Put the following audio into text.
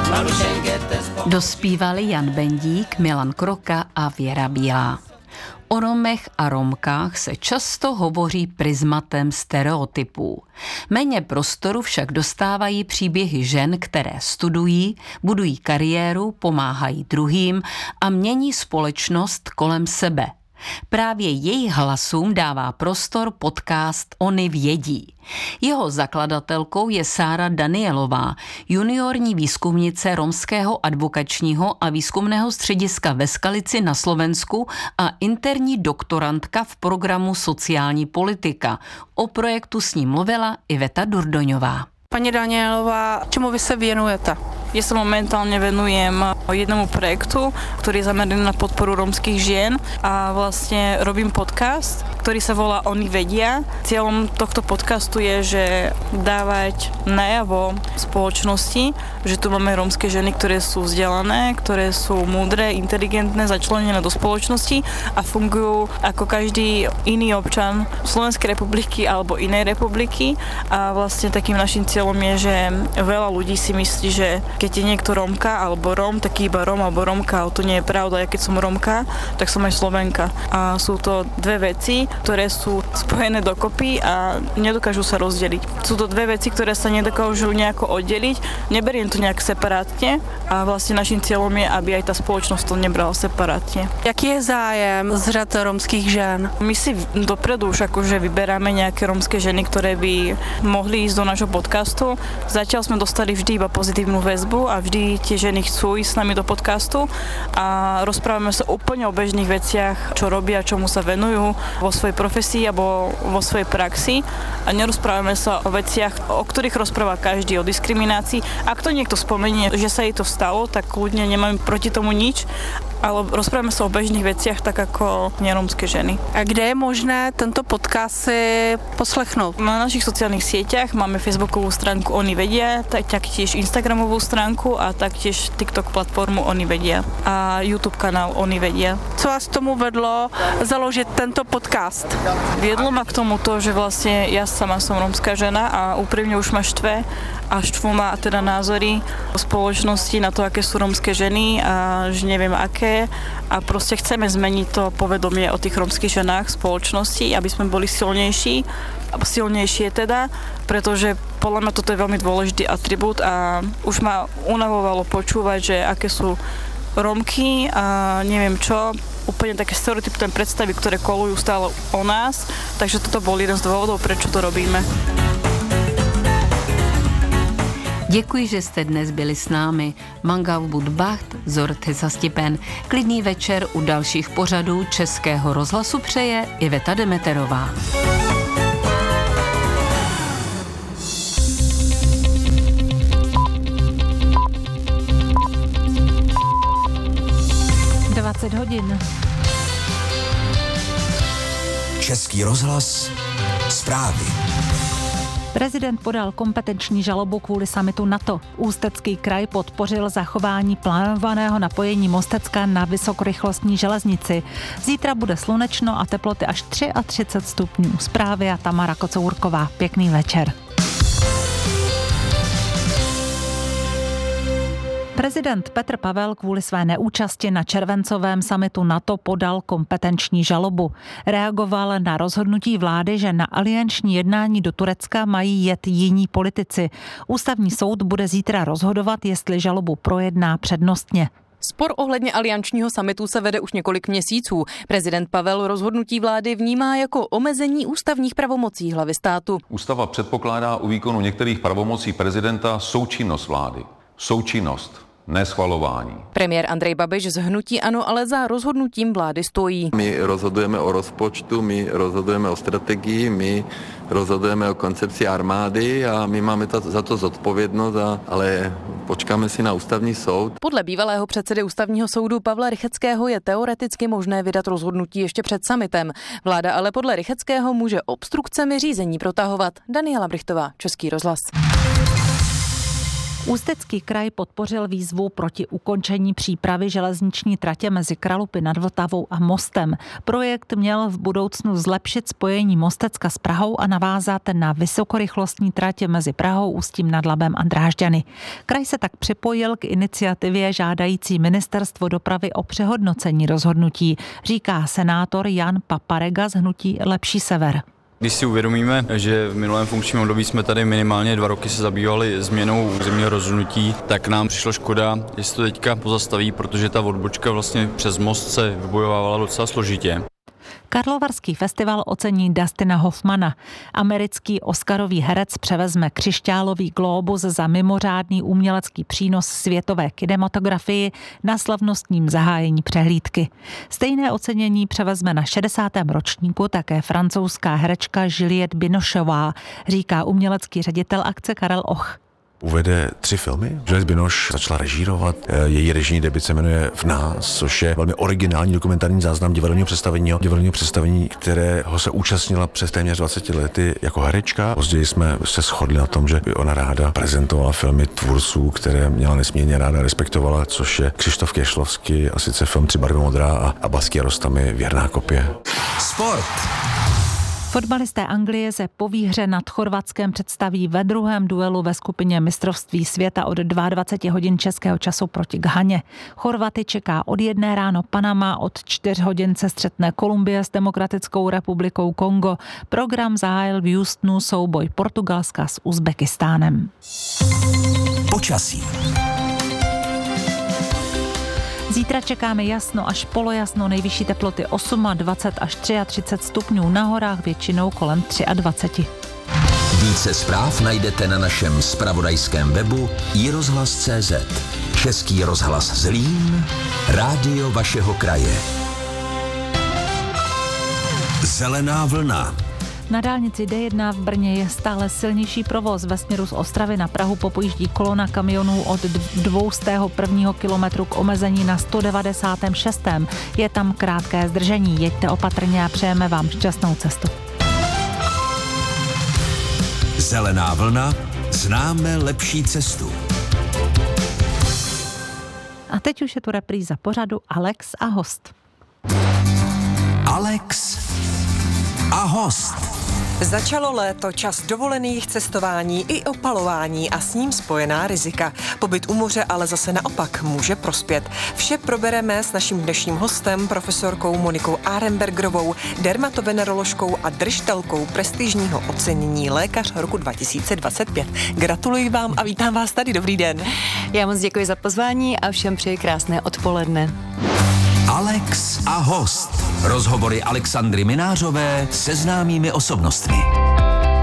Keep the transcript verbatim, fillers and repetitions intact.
Dospívali Jan Bendík, Milan Kroka a Věra Bílá. O Romech a Romkách se často hovoří prizmatem stereotypů. Méně prostoru však dostávají příběhy žen, které studují, budují kariéru, pomáhají druhým a mění společnost kolem sebe. Právě jejich hlasům dává prostor podcast Oni vědí. Jeho zakladatelkou je Sára Danielová, juniorní výzkumnice romského advokačního a výzkumného střediska ve Skalici na Slovensku a interní doktorantka v programu Sociální politika. O projektu s ní mluvila Iveta Durdoňová. Pani Danielová, čemu vy sa venujete? Ja sa momentálne venujem jednomu projektu, ktorý je zameraný na podporu rómskych žien a vlastne robím podcast, ktorý sa volá Oni vedia. Cieľom tohto podcastu je, že dávať najavo spoločnosti, že tu máme rómske ženy, ktoré sú vzdelané, ktoré sú múdre, inteligentné, začlenené do spoločnosti a fungujú ako každý iný občan Slovenskej republiky alebo inej republiky a vlastne takým našim cieľom je, že veľa ľudí si myslí, že keď je niekto Rómka alebo Róm, tak iba Róm alebo Rómka, ale to nie je pravda. Ja keď som Rómka, tak som aj Slovenka. A sú to dve veci, ktoré sú spojené dokopy a nedokážu sa rozdeliť. Sú to dve veci, ktoré sa nedokážu nejako oddeliť. Neberiem to nejak separátne a vlastne našim cieľom je, aby aj tá spoločnosť to nebrala separátne. Jaký je zájem z řad rómskych žen? My si dopredu už akože vyberáme nejaké rómske ženy, ktoré by mohli ísť do nášho podcastu. Zatiaľ sme dostali vždy iba pozitívnu väzbu a vždy tie ženy chcú ísť s nami do podcastu a rozprávame sa úplne o bežných veciach, čo robia, čomu sa venujú vo svojej profesii alebo vo svojej praxi a nerozprávame sa o veciach, o ktorých rozpráva každý, o diskriminácii. Ak to niekto spomenie, že sa jej to stalo, tak kľudne nemám proti tomu nič, ale rozprávame sa o bežných veciach tak ako nerómske ženy. A kde je možné tento podcast si poslechnout? Na našich sociálnych sieťach máme facebookovú stránku Oni vedia, taktiež instagramovú stránku a taktiež TikTok platformu Oni vedia a YouTube kanál Oni vedia. Co vás tomu vedlo založiť tento podcast? Viedlo ma k tomu to, že vlastne ja sama som rómska žena a úprimne už ma štve a štvu ma teda názory spoločnosti na to, aké sú rómske ženy a že neviem aké a proste chceme zmeniť to povedomie o tých rómskych ženách v spoločnosti, aby sme boli silnejší, silnejšie teda, pretože podľa mňa toto je veľmi dôležitý atribút a už ma unavovalo počúvať, že aké sú Rómky a neviem čo, úplne také stereotypné predstavy, ktoré kolujú stále o nás, takže toto bol jeden z dôvodov, prečo to robíme. Děkuji, že jste dnes byli s námi. Mangav Budbacht, Zorte Zastipen. Klidný večer u dalších pořadů Českého rozhlasu přeje Iveta Demeterová. dvacet hodin. Český rozhlas, zprávy. Prezident podal kompetenční žalobu kvůli summitu NATO. Ústecký kraj podpořil zachování plánovaného napojení Mostecka na vysokorychlostní železnici. Zítra bude slunečno a teploty až třicet tři stupňů. Zprávy a Tamara Kocourková. Pěkný večer. Prezident Petr Pavel kvůli své neúčasti na červencovém summitu NATO podal kompetenční žalobu. Reagoval na rozhodnutí vlády, že na alianční jednání do Turecka mají jet jiní politici. Ústavní soud bude zítra rozhodovat, jestli žalobu projedná přednostně. Spor ohledně aliančního summitu se vede už několik měsíců. Prezident Pavel rozhodnutí vlády vnímá jako omezení ústavních pravomocí hlavy státu. Ústava předpokládá u výkonu některých pravomocí prezidenta součinnost vlády. Součinnost. Neschvalování. Premiér Andrej Babiš z hnutí ANO ale za rozhodnutím vlády stojí. My rozhodujeme o rozpočtu, my rozhodujeme o strategii, my rozhodujeme o koncepci armády a my máme za to zodpovědnost, a, ale počkáme si na ústavní soud. Podle bývalého předsedy ústavního soudu Pavla Rycheckého je teoreticky možné vydat rozhodnutí ještě před summitem. Vláda ale podle Rycheckého může obstrukcemi řízení protahovat. Daniela Brichtová, Český rozhlas. Ústecký kraj podpořil výzvu proti ukončení přípravy železniční tratě mezi Kralupy nad Vltavou a Mostem. Projekt měl v budoucnu zlepšit spojení Mostecka s Prahou a navázat na vysokorychlostní tratě mezi Prahou, Ústím nad Labem a Drážďany. Kraj se tak připojil k iniciativě žádající Ministerstvo dopravy o přehodnocení rozhodnutí, říká senátor Jan Paparega z hnutí Lepší sever. Když si uvědomíme, že v minulém funkčním období jsme tady minimálně dva roky se zabývali změnou územního rozhodnutí, tak nám přišla škoda, že se to teďka pozastaví, protože ta odbočka vlastně přes most se vybojovávala docela složitě. Karlovarský festival ocení Dustina Hoffmana. Americký oscarový herec převezme křišťálový glóbus za mimořádný umělecký přínos světové kinematografii na slavnostním zahájení přehlídky. Stejné ocenění převezme na šedesátém ročníku také francouzská herečka Juliette Binocheová, říká umělecký ředitel akce Karel Och. Uvede tři filmy. Juliette Binoche začala režírovat. Její režijní debut se jmenuje V nás, což je velmi originální dokumentární záznam divadelního představení, divadelního představení, kterého se účastnila přes téměř dvacet lety jako herečka. Později jsme se shodli na tom, že by ona ráda prezentovala filmy tvůrců, které měla nesmírně ráda, respektovala, což je Křištof Kešlovský a sice film Tři barvy modrá a Abbas Kiarostami Věrná kopie. Sport. Fotbalisté Anglie se po výhře nad Chorvatskem představí ve druhém duelu ve skupině mistrovství světa od dvacet dva hodin českého času proti Ghaně. Chorvaty čeká od jedné ráno Panama, od čtyř hodin se střetne Kolumbie s Demokratickou republikou Kongo. Program zahájil v Houstonu souboj Portugalska s Uzbekistánem. Počasí. Zítra čekáme jasno až polojasno, nejvyšší teploty dvacet osm až třicet tři stupňů, na horách většinou kolem dvacet tři. Více zpráv najdete na našem zpravodajském webu i rozhlas tečka cé zet. Český rozhlas Zlín, rádio vašeho kraje. Zelená vlna. Na dálnici D jedna v Brně je stále silnější provoz. Ve směru z Ostravy na Prahu popojíždí kolona kamionů od dvousta prvního kilometru k omezení na sto devadesát šest. Je tam krátké zdržení. Jeďte opatrně a přejeme vám šťastnou cestu. Zelená vlna. Známe lepší cestu. A teď už je tu repríza pořadu Alex a host. Alex a host. Začalo léto, čas dovolených, cestování i opalování a s ním spojená rizika. Pobyt u moře ale zase naopak může prospět. Vše probereme s naším dnešním hostem, profesorkou Monikou Arenbergerovou, dermatoveneroložkou a držitelkou prestižního ocenění Lékař roku dva tisíce dvacet pět. Gratuluji vám a vítám vás tady. Dobrý den. Já moc děkuji za pozvání a všem přeji krásné odpoledne. Alex a host. Rozhovory Alexandry Minářové se známými osobnostmi.